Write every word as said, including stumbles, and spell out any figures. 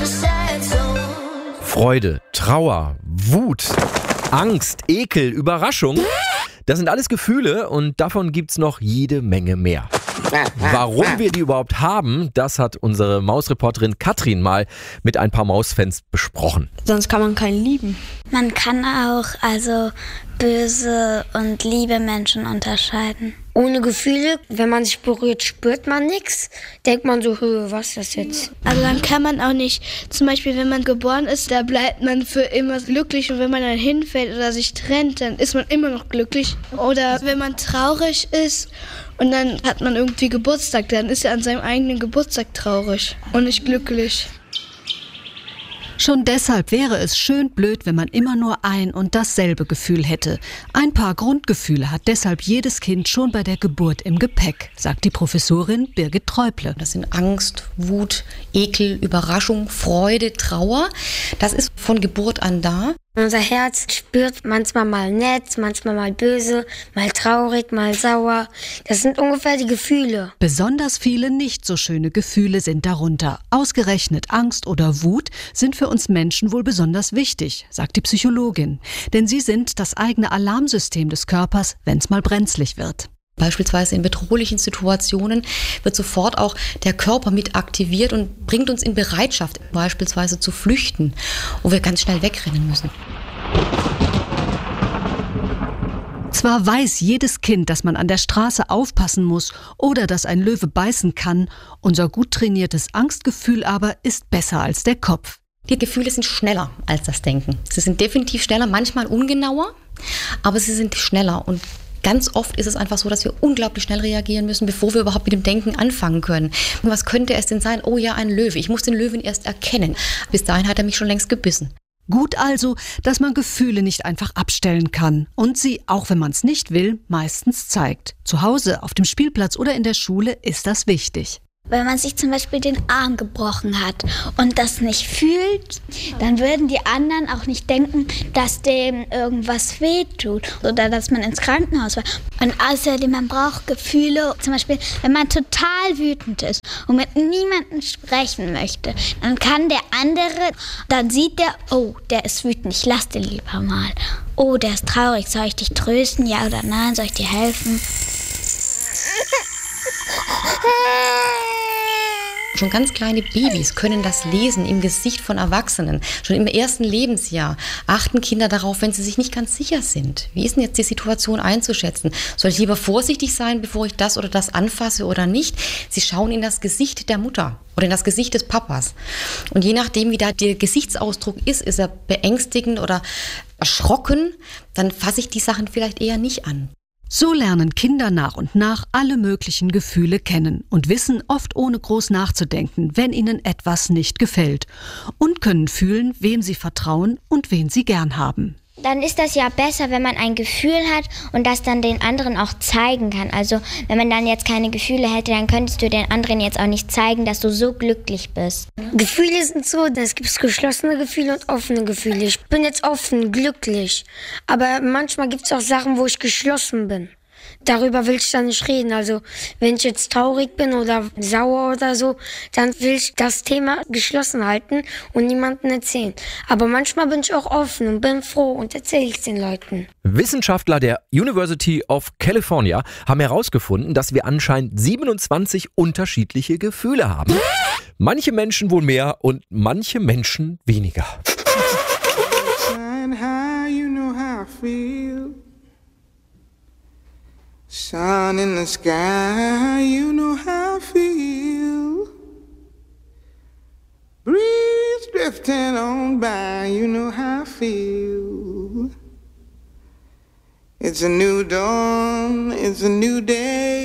Freude, Trauer, Wut, Angst, Ekel, Überraschung. Das sind alles Gefühle und davon gibt's noch jede Menge mehr. Warum wir die überhaupt haben, das hat unsere Mausreporterin Katrin mal mit ein paar Mausfans besprochen. Sonst kann man keinen lieben. Man kann auch also böse und liebe Menschen unterscheiden. Ohne Gefühle, wenn man sich berührt, spürt man nichts. Denkt man so, was ist das jetzt? Also dann kann man auch nicht, zum Beispiel wenn man geboren ist, da bleibt man für immer glücklich. Und wenn man dann hinfällt oder sich trennt, dann ist man immer noch glücklich. Oder wenn man traurig ist und dann hat man irgendwie Geburtstag, dann ist er an seinem eigenen Geburtstag traurig und nicht glücklich. Schon deshalb wäre es schön blöd, wenn man immer nur ein und dasselbe Gefühl hätte. Ein paar Grundgefühle hat deshalb jedes Kind schon bei der Geburt im Gepäck, sagt die Professorin Birgit Träuble. Das sind Angst, Wut, Ekel, Überraschung, Freude, Trauer. Das ist von Geburt an da. Unser Herz spürt manchmal mal nett, manchmal mal böse, mal traurig, mal sauer. Das sind ungefähr die Gefühle. Besonders viele nicht so schöne Gefühle sind darunter. Ausgerechnet Angst oder Wut sind für uns Menschen wohl besonders wichtig, sagt die Psychologin. Denn sie sind das eigene Alarmsystem des Körpers, wenn es mal brenzlig wird. Beispielsweise in bedrohlichen Situationen wird sofort auch der Körper mit aktiviert und bringt uns in Bereitschaft, beispielsweise zu flüchten, wo wir ganz schnell wegrennen müssen. Zwar weiß jedes Kind, dass man an der Straße aufpassen muss oder dass ein Löwe beißen kann, unser gut trainiertes Angstgefühl aber ist besser als der Kopf. Die Gefühle sind schneller als das Denken. Sie sind definitiv schneller, manchmal ungenauer, aber sie sind schneller und ganz oft ist es einfach so, dass wir unglaublich schnell reagieren müssen, bevor wir überhaupt mit dem Denken anfangen können. Und was könnte es denn sein? Oh ja, ein Löwe. Ich muss den Löwen erst erkennen. Bis dahin hat er mich schon längst gebissen. Gut also, dass man Gefühle nicht einfach abstellen kann und sie, auch wenn man es nicht will, meistens zeigt. Zu Hause, auf dem Spielplatz oder in der Schule ist das wichtig. Wenn man sich zum Beispiel den Arm gebrochen hat und das nicht fühlt, dann würden die anderen auch nicht denken, dass dem irgendwas wehtut oder dass man ins Krankenhaus war. Und außerdem, man braucht Gefühle. Zum Beispiel, wenn man total wütend ist und mit niemandem sprechen möchte, dann kann der andere, dann sieht der, oh, der ist wütend, ich lass den lieber mal. Oh, der ist traurig, soll ich dich trösten, ja oder nein, soll ich dir helfen? Schon ganz kleine Babys können das lesen im Gesicht von Erwachsenen. Schon im ersten Lebensjahr achten Kinder darauf, wenn sie sich nicht ganz sicher sind. Wie ist denn jetzt die Situation einzuschätzen? Soll ich lieber vorsichtig sein, bevor ich das oder das anfasse oder nicht? Sie schauen in das Gesicht der Mutter oder in das Gesicht des Papas. Und je nachdem, wie da der Gesichtsausdruck ist, ist er beängstigend oder erschrocken, dann fasse ich die Sachen vielleicht eher nicht an. So lernen Kinder nach und nach alle möglichen Gefühle kennen und wissen oft ohne groß nachzudenken, wenn ihnen etwas nicht gefällt und können fühlen, wem sie vertrauen und wen sie gern haben. Dann ist das ja besser, wenn man ein Gefühl hat und das dann den anderen auch zeigen kann. Also wenn man dann jetzt keine Gefühle hätte, dann könntest du den anderen jetzt auch nicht zeigen, dass du so glücklich bist. Gefühle sind so, es gibt geschlossene Gefühle und offene Gefühle. Ich bin jetzt offen, glücklich, aber manchmal gibt es auch Sachen, wo ich geschlossen bin. Darüber will ich dann nicht reden. Also wenn ich jetzt traurig bin oder sauer oder so, dann will ich das Thema geschlossen halten und niemandem erzählen. Aber manchmal bin ich auch offen und bin froh und erzähle es den Leuten. Wissenschaftler der University of California haben herausgefunden, dass wir anscheinend siebenundzwanzig unterschiedliche Gefühle haben. Manche Menschen wohl mehr und manche Menschen weniger. Sun in the sky, you know how I feel. Breeze drifting on by, you know how I feel. It's a new dawn, it's a new day.